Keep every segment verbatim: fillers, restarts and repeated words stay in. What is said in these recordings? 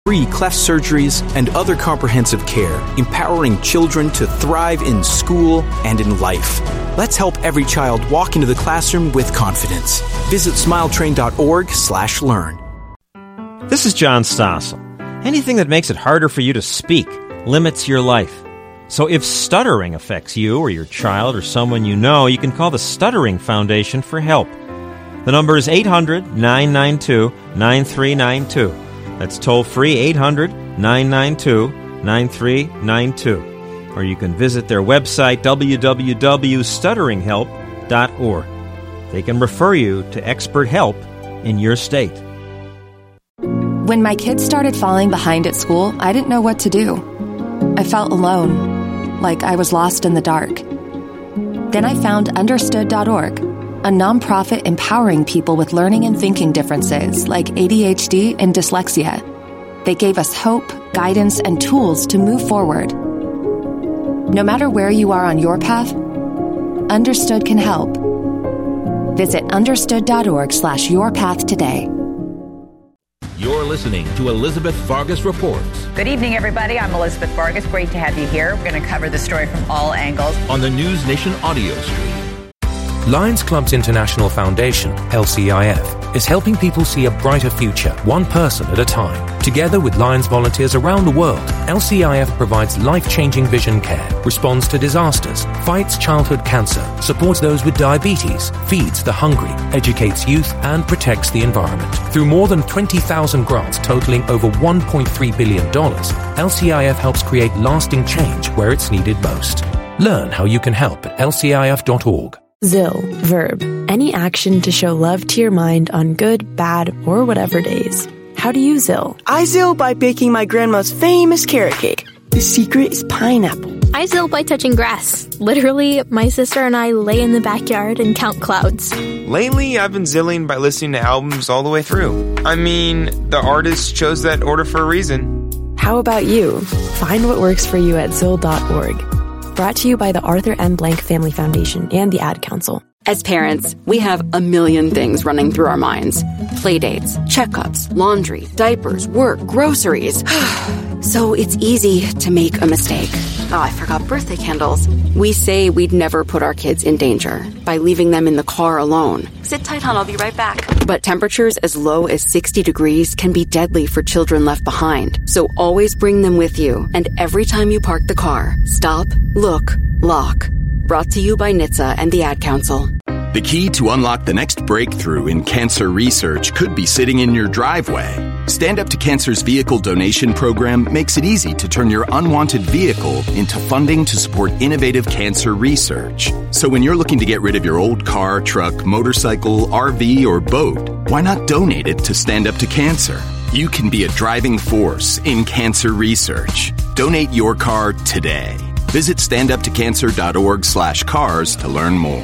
free cleft surgeries, and other comprehensive care, empowering children to thrive in school and in life. Let's help every child walk into the classroom with confidence. Visit smiletrain.org slash learn. This is John Stossel. Anything that makes it harder for you to speak limits your life. So if stuttering affects you or your child or someone you know, you can call the Stuttering Foundation for help. The number is eight hundred, nine nine two, nine three nine two. That's toll-free eight hundred, nine nine two, nine three nine two. Or you can visit their website, w w w dot stuttering help dot org. They can refer you to expert help in your state. When my kids started falling behind at school, I didn't know what to do. I felt alone, like I was lost in the dark. Then I found understood dot org, a nonprofit empowering people with learning and thinking differences like A D H D and dyslexia. They gave us hope, guidance, and tools to move forward. No matter where you are on your path, Understood can help. Visit understood dot org slash your path today. You're listening to Elizabeth Vargas Reports. Good evening, everybody. I'm Elizabeth Vargas. Great to have you here. We're going to cover the story from all angles on the News Nation audio stream. Lions Clubs International Foundation, L C I F, is helping people see a brighter future, one person at a time. Together with Lions volunteers around the world, L C I F provides life-changing vision care, responds to disasters, fights childhood cancer, supports those with diabetes, feeds the hungry, educates youth, and protects the environment. Through more than twenty thousand grants totaling over one point three billion dollars, L C I F helps create lasting change where it's needed most. Learn how you can help at L C I F dot org. Zill, verb, any action to show love to your mind on good, bad, or whatever days. How do you Zill? I Zill by baking my grandma's famous carrot cake. The secret is pineapple. I Zill by touching grass. Literally, my sister and I lay in the backyard and count clouds. Lately, I've been Zilling by listening to albums all the way through. I mean, the artist chose that order for a reason. How about you? Find what works for you at Zill dot org. Brought to you by the Arthur M. Blank Family Foundation and the Ad Council. As parents, we have a million things running through our minds. Playdates, checkups, laundry, diapers, work, groceries. So it's easy to make a mistake. Oh, I forgot birthday candles. We say we'd never put our kids in danger by leaving them in the car alone. Sit tight, hon, I'll be right back. But temperatures as low as sixty degrees can be deadly for children left behind. So always bring them with you. And every time you park the car, stop, look, lock. Brought to you by N H T S A and the Ad Council. The key to unlock the next breakthrough in cancer research could be sitting in your driveway. Stand Up to Cancer's vehicle donation program makes it easy to turn your unwanted vehicle into funding to support innovative cancer research. So when you're looking to get rid of your old car, truck, motorcycle, R V, or boat, why not donate it to Stand Up to Cancer? You can be a driving force in cancer research. Donate your car today. Visit stand up to cancer dot org slash cars to learn more.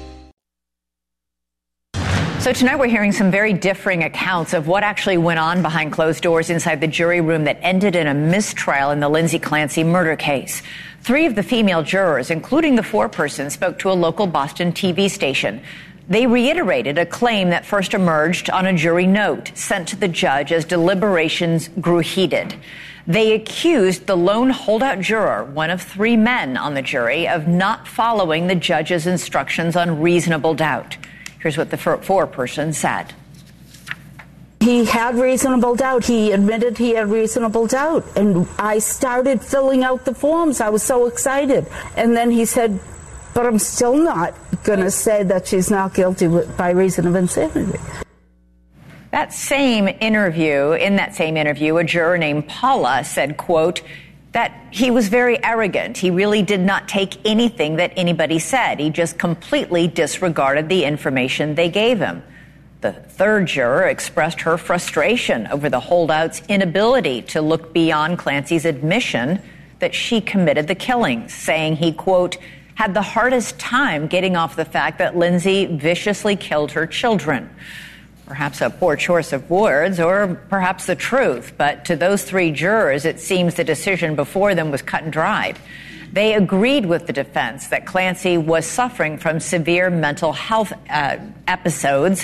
So tonight we're hearing some very differing accounts of what actually went on behind closed doors inside the jury room that ended in a mistrial in the Lindsay Clancy murder case. Three of the female jurors, including the foreperson, spoke to a local Boston T V station. They reiterated a claim that first emerged on a jury note sent to the judge as deliberations grew heated. They accused the lone holdout juror, one of three men on the jury, of not following the judge's instructions on reasonable doubt. Here's what the foreperson said. He had reasonable doubt. He admitted he had reasonable doubt. And I started filling out the forms. I was so excited. And then he said, but I'm still not going to say that she's not guilty by reason of insanity. That same interview, in that same interview, a juror named Paula said, quote, that he was very arrogant. He really did not take anything that anybody said. He just completely disregarded the information they gave him. The third juror expressed her frustration over the holdout's inability to look beyond Clancy's admission that she committed the killings, saying he, quote, had the hardest time getting off the fact that Lindsay viciously killed her children. Perhaps a poor choice of words, or perhaps the truth. But to those three jurors, it seems the decision before them was cut and dried. They agreed with the defense that Clancy was suffering from severe mental health uh, episodes,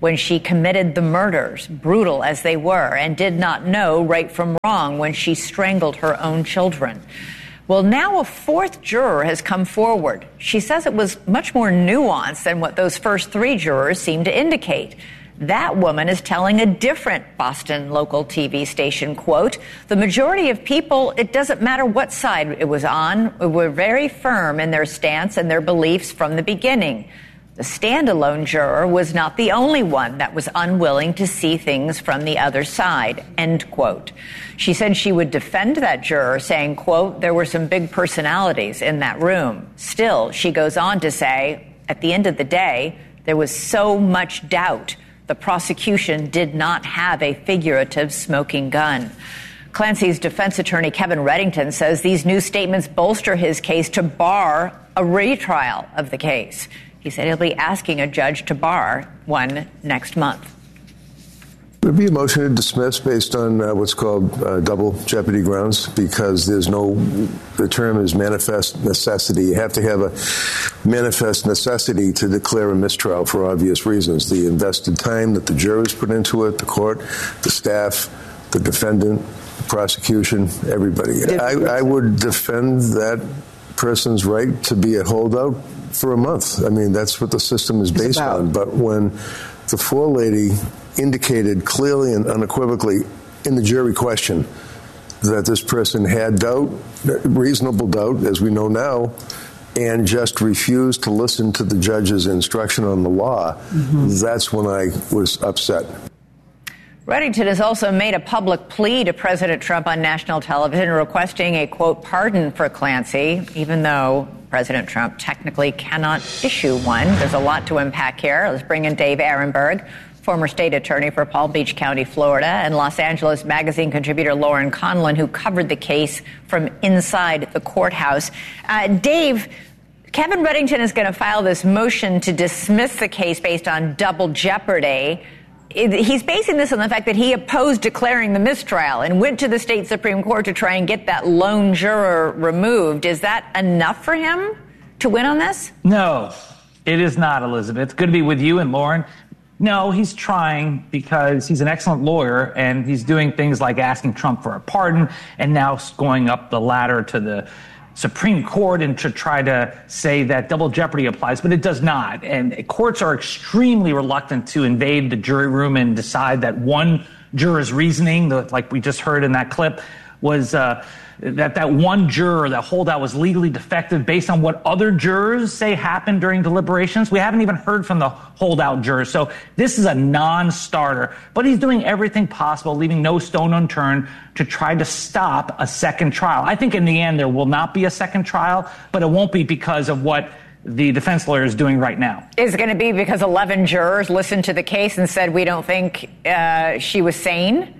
when she committed the murders, brutal as they were, and did not know right from wrong when she strangled her own children. Well, now a fourth juror has come forward. She says it was much more nuanced than what those first three jurors seemed to indicate. That woman is telling a different Boston local T V station, quote, "The majority of people, it doesn't matter what side it was on, were very firm in their stance and their beliefs from the beginning. The standalone juror was not the only one that was unwilling to see things from the other side," end quote. She said she would defend that juror, saying, quote, "There were some big personalities in that room." Still, she goes on to say, at the end of the day, there was so much doubt. The prosecution did not have a figurative smoking gun. Clancy's defense attorney, Kevin Reddington, says these new statements bolster his case to bar a retrial of the case. He said he'll be asking a judge to bar one next month. There would be a motion to dismiss based on uh, what's called uh, double jeopardy grounds, because there's no, the term is manifest necessity. You have to have a manifest necessity to declare a mistrial for obvious reasons. The invested time that the jurors put into it, the court, the staff, the defendant, the prosecution, everybody. I, I would defend that person's right to be a holdout for a month. I mean, that's what the system is based on. But when the forelady indicated clearly and unequivocally in the jury question that this person had doubt, reasonable doubt, as we know now, and just refused to listen to the judge's instruction on the law, mm-hmm. that's when I was upset. Reddington has also made a public plea to President Trump on national television, requesting a, quote, pardon for Clancy, even though President Trump technically cannot issue one. There's a lot to unpack here. Let's bring in Dave Ehrenberg, former state attorney for Palm Beach County, Florida, and Los Angeles Magazine contributor Lauren Conlon, who covered the case from inside the courthouse. Uh, Dave, Kevin Reddington is going to file this motion to dismiss the case based on double jeopardy. He's basing this on the fact that he opposed declaring the mistrial and went to the state Supreme Court to try and get that lone juror removed. Is that enough for him to win on this? No, it is not, Elizabeth. It's good to be with you and Lauren. No, he's trying because he's an excellent lawyer, and he's doing things like asking Trump for a pardon and now going up the ladder to the Supreme Court and to try to say that double jeopardy applies, but it does not. And courts are extremely reluctant to invade the jury room and decide that one juror's reasoning, like we just heard in that clip, was uh, that that one juror, that holdout, was legally defective based on what other jurors say happened during deliberations. We haven't even heard from the holdout jurors. So this is a non-starter, but he's doing everything possible, leaving no stone unturned to try to stop a second trial. I think in the end there will not be a second trial, but it won't be because of what the defense lawyer is doing right now. Is it going to be because eleven jurors listened to the case and said, we don't think uh, she was sane?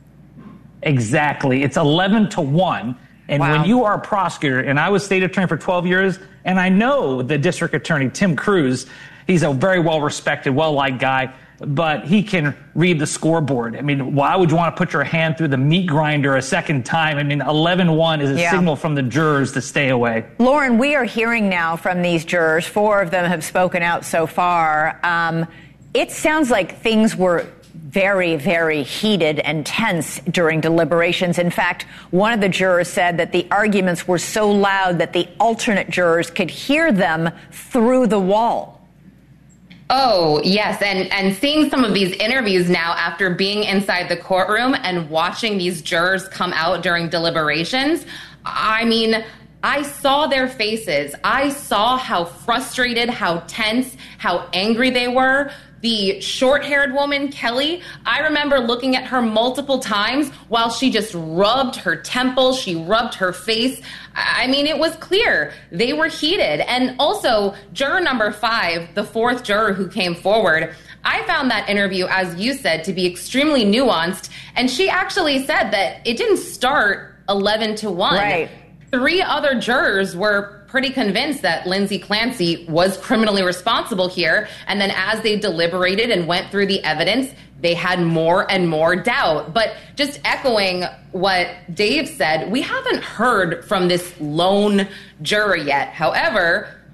Exactly. It's eleven to one. And wow. When you are a prosecutor, and I was state attorney for twelve years, and I know the district attorney, Tim Cruz, he's a very well-respected, well-liked guy, but he can read the scoreboard. I mean, why would you want to put your hand through the meat grinder a second time? I mean, eleven one is a yeah. signal from the jurors to stay away. Lauren, we are hearing now from these jurors. Four of them have spoken out so far. Um, it sounds like things were very, very heated and tense during deliberations. In fact, one of the jurors said that the arguments were so loud that the alternate jurors could hear them through the wall. Oh, yes. And, and seeing some of these interviews now after being inside the courtroom and watching these jurors come out during deliberations, I mean, I saw their faces. I saw how frustrated, how tense, how angry they were. The short-haired woman, Kelly, I remember looking at her multiple times while she just rubbed her temples, she rubbed her face. I mean, it was clear they were heated. And also, juror number five, the fourth juror who came forward, I found that interview, as you said, to be extremely nuanced. And she actually said that it didn't start eleven to one. Right. Three other jurors were pretty convinced that Lindsay Clancy was criminally responsible here. And then as they deliberated and went through the evidence, they had more and more doubt. But just echoing what Dave said, we haven't heard from this lone juror yet. However,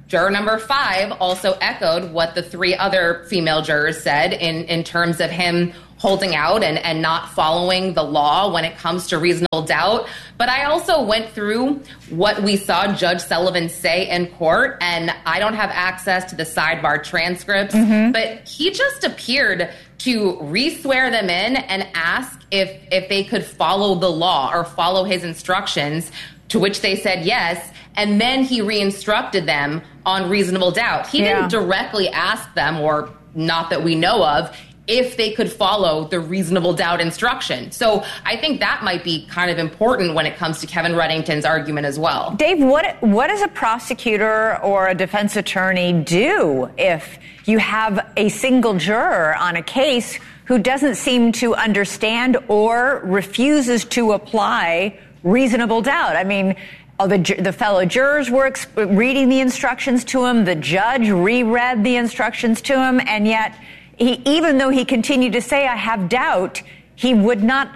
juror number five also echoed what the three other female jurors said in, in terms of him holding out and, and not following the law when it comes to reasonable doubt. But I also went through what we saw Judge Sullivan say in court, and I don't have access to the sidebar transcripts, mm-hmm. but he just appeared to re-swear them in and ask if if they could follow the law or follow his instructions, to which they said yes, and then he re-instructed them on reasonable doubt. He yeah. didn't directly ask them, or not that we know of, if they could follow the reasonable doubt instruction. So I think that might be kind of important when it comes to Kevin Reddington's argument as well. Dave, what what does a prosecutor or a defense attorney do if you have a single juror on a case who doesn't seem to understand or refuses to apply reasonable doubt? I mean, Oh, the, the fellow jurors were ex- reading the instructions to him. The judge reread the instructions to him. And yet, he, even though he continued to say, I have doubt, he would not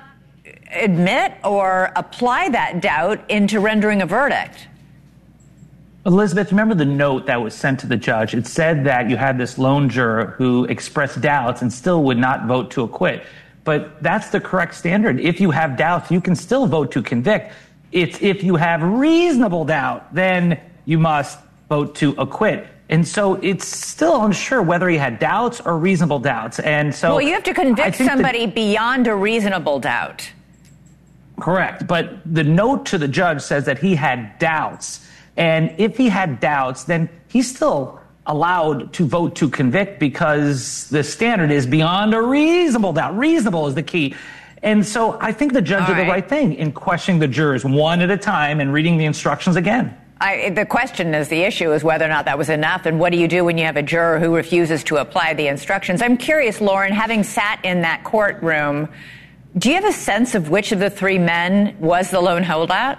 admit or apply that doubt into rendering a verdict. Elizabeth, remember the note that was sent to the judge? It said that you had this lone juror who expressed doubts and still would not vote to acquit. But that's the correct standard. If you have doubts, you can still vote to convict. It's if you have reasonable doubt, then you must vote to acquit. And so it's still unsure whether he had doubts or reasonable doubts. And so, well, you have to convict somebody that, beyond a reasonable doubt. Correct. But the note to the judge says that he had doubts. And if he had doubts, then he's still allowed to vote to convict because the standard is beyond a reasonable doubt. Reasonable is the key. And so I think the judge All did right. the right thing in questioning the jurors one at a time and reading the instructions again. I, the question is, the issue is whether or not that was enough. And what do you do when you have a juror who refuses to apply the instructions? I'm curious, Lauren, having sat in that courtroom, do you have a sense of which of the three men was the lone holdout?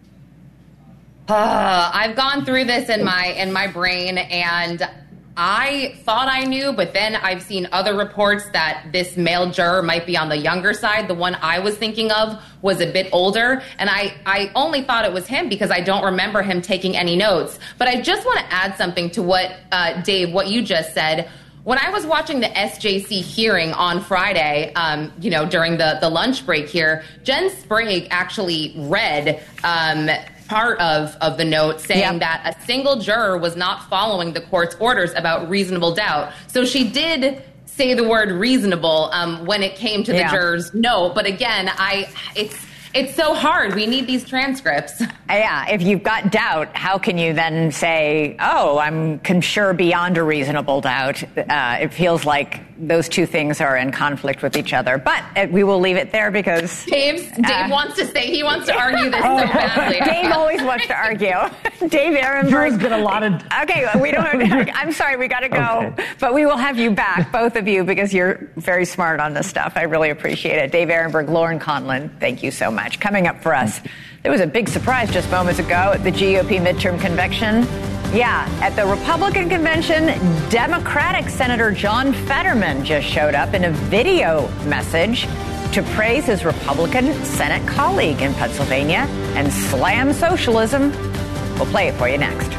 Uh, I've gone through this in my in my brain, and I thought I knew, but then I've seen other reports that this male juror might be on the younger side. The one I was thinking of was a bit older, and I, I only thought it was him because I don't remember him taking any notes. But I just want to add something to what, uh, Dave, what you just said. When I was watching the S J C hearing on Friday, um, you know, during the, the lunch break here, Jen Sprague actually read um, part of, of the note saying yep. that a single juror was not following the court's orders about reasonable doubt. So she did say the word reasonable um, when it came to the yeah. jurors' note. But again, I it's it's so hard. We need these transcripts. Yeah, if you've got doubt, how can you then say, oh, I'm sure beyond a reasonable doubt? Uh, it feels like those two things are in conflict with each other. But uh, we will leave it there because... Dave, Dave uh, wants to say he wants to argue this so badly. Dave always wants to argue. Dave Ehrenberg. There's been a lot of... Okay, we don't... I'm sorry, we got to go. Okay. But we will have you back, both of you, because you're very smart on this stuff. I really appreciate it. Dave Ehrenberg, Lauren Conlon, thank you so much. Coming up for us, there was a big surprise just moments ago at the G O P midterm convention. Yeah, at the Republican convention, Democratic Senator John Fetterman just showed up in a video message to praise his Republican Senate colleague in Pennsylvania and slam socialism. We'll play it for you next.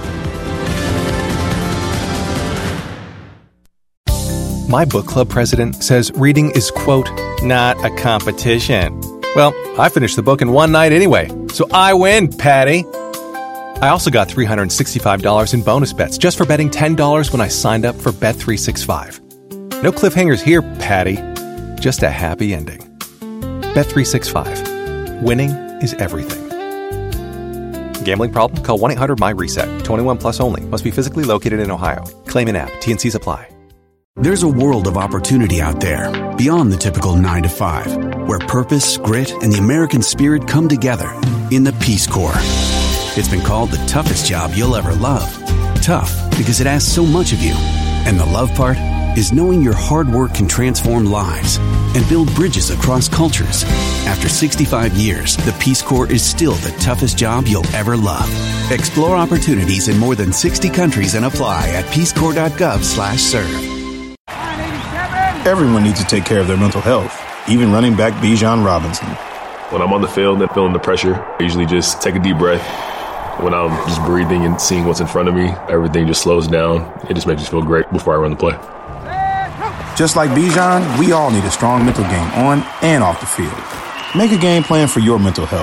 My book club president says reading is, quote, not a competition. Well, I finished the book in one night anyway, so I win, Patty. I also got three hundred sixty-five dollars in bonus bets just for betting ten dollars when I signed up for Bet three sixty-five. No cliffhangers here, Patty. Just a happy ending. Bet three sixty-five. Winning is everything. Gambling problem? Call one eight hundred my reset. twenty-one plus only. Must be physically located in Ohio. Claim in app. T and C's apply. There's a world of opportunity out there beyond the typical nine to five, where purpose, grit, and the American spirit come together in the Peace Corps. It's been called the toughest job you'll ever love. Tough because it asks so much of you. And the love part is knowing your hard work can transform lives and build bridges across cultures. After sixty-five years, the Peace Corps is still the toughest job you'll ever love. Explore opportunities in more than sixty countries and apply at peacecorps.gov slash serve. Everyone needs to take care of their mental health, even running back Bijan Robinson. When I'm on the field and feeling the pressure, I usually just take a deep breath, When I'm just breathing and seeing what's in front of me, everything just slows down. It just makes me feel great before I run the play. Just like Bijan, we all need a strong mental game on and off the field. Make a game plan for your mental health